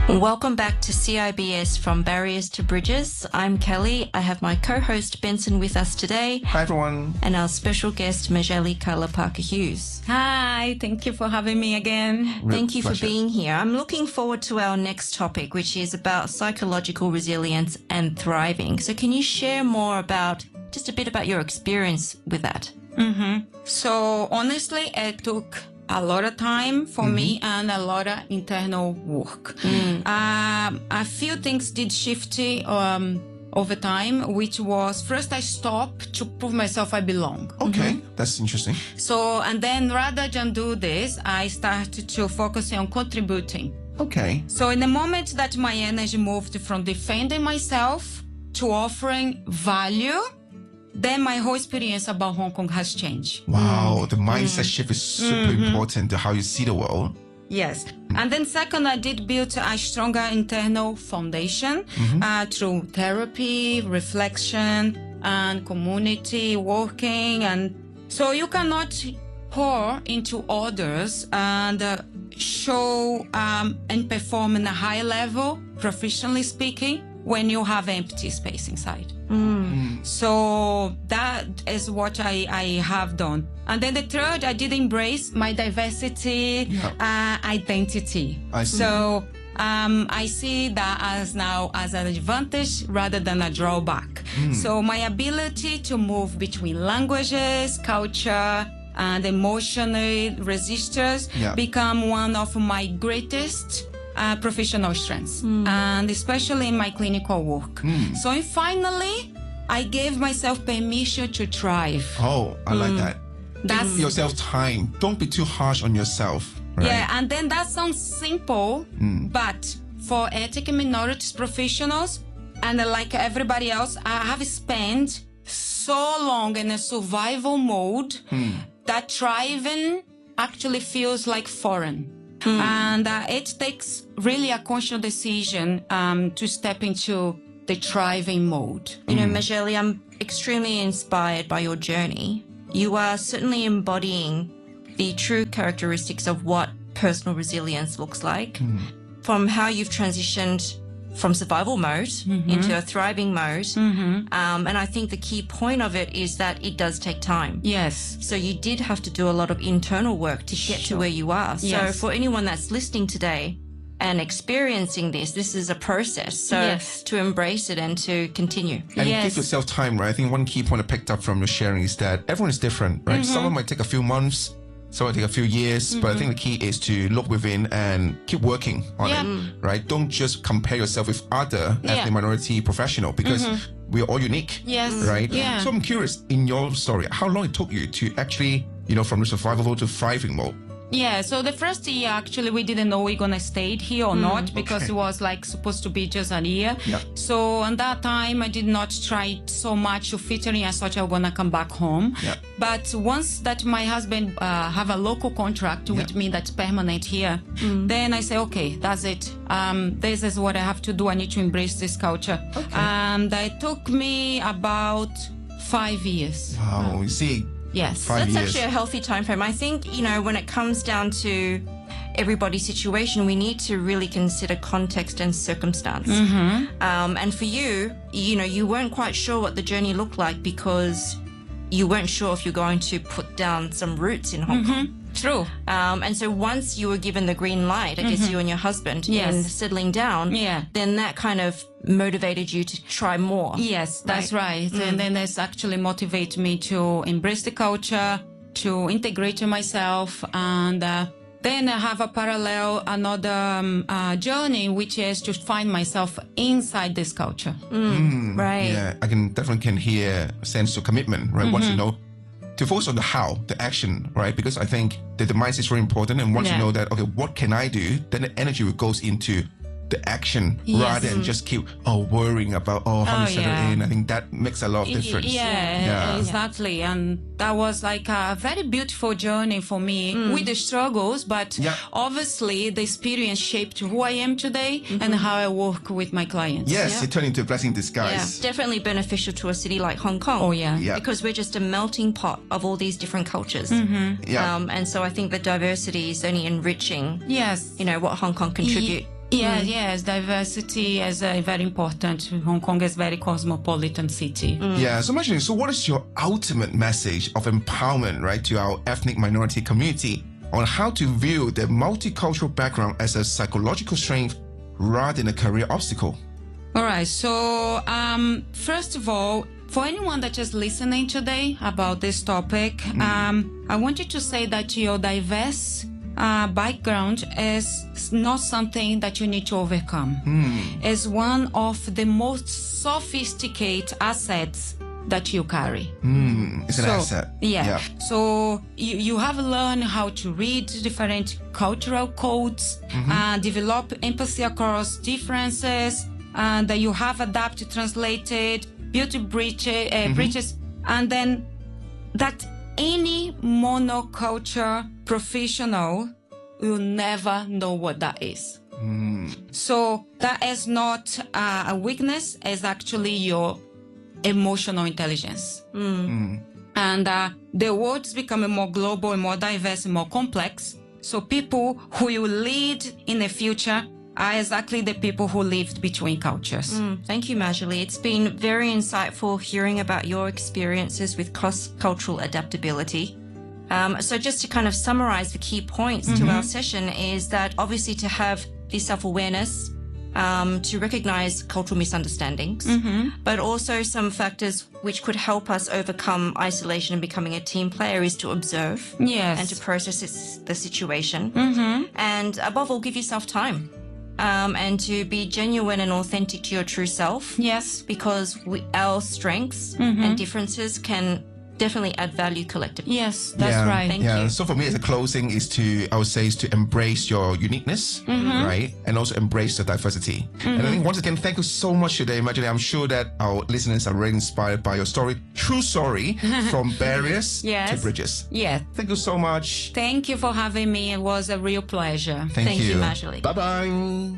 Welcome back to CIBS From Barriers to Bridges. I'm Kelly. I have my co-host Benson with us today. Hi, everyone. And our special guest, Majeli Carla Parker-Hughes. Hi, thank you for having me again. Thank you pleasure. for being here. I'm looking forward to our next topic, which is about psychological resilience and thriving. So can you share more about, just a bit about your experience with that? So honestly, it took a lot of time for me and a lot of internal work. A few things did shift over time, which was first I stopped to prove myself I belong. Okay, that's interesting. So, and then rather than do this, I started to focus on contributing. Okay. So in the moment that my energy moved from defending myself to offering value, then my whole experience about Hong Kong has changed. Wow, the mindset shift is super important to how you see the world. Yes. And then second, I did build a stronger internal foundation through therapy, reflection, and community working. And so you cannot pour into others and show and perform in a high level, professionally speaking, when you have empty space inside. So that is what I have done. And then the third, I did embrace my diversity, identity. I see. So I see that as now as an advantage rather than a drawback. So my ability to move between languages, culture, and emotional resistors become one of my greatest professional strengths, and especially in my clinical work. So finally, I gave myself permission to thrive. Oh, I like that. That's Give yourself time. Don't be too harsh on yourself. Right? yeah, and then that sounds simple, but for ethnic minorities professionals and like everybody else, I have spent so long in a survival mode that thriving actually feels like foreign. And it takes really a conscious decision to step into the thriving mode. You know, Majeli, I'm extremely inspired by your journey. You are certainly embodying the true characteristics of what personal resilience looks like, from how you've transitioned from survival mode into a thriving mode. And I think the key point of it is that it does take time. Yes. So you did have to do a lot of internal work to get to where you are. So Yes. for anyone that's listening today and experiencing this is a process. So Yes. to embrace it and to continue. And Yes. give yourself time, right? I think one key point I picked up from your sharing is that everyone is different, right? Someone might take a few months, some might take a few years, but I think the key is to look within and keep working on it, right? Don't just compare yourself with other ethnic minority professional because we're all unique, Yes. right? Yeah. So I'm curious, in your story, how long it took you to actually, from the survival mode to thriving mode? Yeah, so the first year actually we didn't know we're gonna stay here or not because Okay. it was like supposed to be just a year. Yeah. So on that time I did not try so much to fit in. I thought I was gonna come back home. Yeah. But once that my husband have a local contract with me that's permanent here, then I say, okay, that's it. This is what I have to do. I need to embrace this culture. And it took me about 5 years. Wow, you see, Yes. 5 That's years. actually a healthy time frame. I think, when it comes down to everybody's situation, we need to really consider context and circumstance. And for you, you weren't quite sure what the journey looked like because you weren't sure if you're going to put down some roots in Hong Kong. True. And so once you were given the green light, I guess you and your husband, Yes. in settling down, Yeah. then that kind of motivated you to try more. Yes, that's right. And then that's actually motivate me to embrace the culture, to integrate myself, and then I have a parallel, another journey, which is to find myself inside this culture. Right. Yeah, I can hear a sense of commitment, right? Once you know, to focus on the how, the action, right? Because I think that the mindset is very important. And once you know that, okay, what can I do? Then the energy goes into the action rather than just keep worrying about how to settle in. I think that makes a lot of difference. Yeah, exactly. And that was like a very beautiful journey for me with the struggles, but obviously the experience shaped who I am today and how I work with my clients. Yes, it turned into a blessing in Yeah, disguise. definitely beneficial to a city like Hong Kong. Oh, yeah. Yeah. Because we're just a melting pot of all these different cultures. Yeah. And so I think the diversity is only enriching, Yes. what Hong Kong contribute. Yeah, yes, diversity is very important. Hong Kong is a very cosmopolitan city. Yeah, so Marjorie, so what is your ultimate message of empowerment, right, to our ethnic minority community on how to view their multicultural background as a psychological strength rather than a career obstacle? All right, so first of all, for anyone that is listening today about this topic, I want you to say that your diverse background is not something that you need to overcome. It's one of the most sophisticated assets that you carry. It's an asset. Yeah. So you have learned how to read different cultural codes, develop empathy across differences, and that you have adapted, translated, built bridges, and then that any monoculture professional will never know what that is. So that is not a weakness, it's actually your emotional intelligence. And the world is becoming more global and more diverse and more complex. So people who will lead in the future are exactly the people who lived between cultures. Thank you, Marjorie. It's been very insightful hearing about your experiences with cross-cultural adaptability. So just to kind of summarize the key points to our session is that obviously to have this self-awareness, to recognize cultural misunderstandings, but also some factors which could help us overcome isolation and becoming a team player is to observe and to process the situation. And above all, give yourself time. And to be genuine and authentic to your true self. Yes. Because our strengths and differences can definitely add value collectively. Yes, that's right. Thank you. So for me, as a closing, I would say, is to embrace your uniqueness, right? And also embrace the diversity. And I think once again, thank you so much today, Marjorie. I'm sure that our listeners are really inspired by your story. True story from barriers to bridges. Yeah. Thank you so much. Thank you for having me. It was a real pleasure. Thank you. Marjorie. Bye-bye.